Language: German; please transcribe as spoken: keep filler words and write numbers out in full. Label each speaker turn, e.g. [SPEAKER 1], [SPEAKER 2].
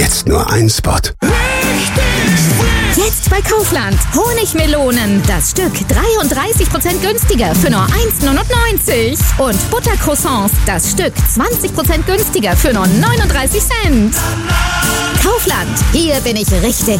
[SPEAKER 1] Jetzt nur ein Spot.
[SPEAKER 2] Jetzt bei Kaufland. Honigmelonen. Das Stück dreiunddreißig Prozent günstiger für nur eins neunundneunzig. Und Buttercroissants. Das Stück zwanzig Prozent günstiger für nur neununddreißig Cent. Kaufland. Hier bin ich richtig.